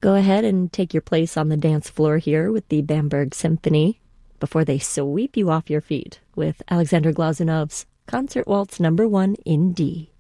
Go ahead and take your place on the dance floor here with the Bamberg Symphony before they sweep you off your feet with Alexander Glazunov's Concert Waltz No. 1 in D.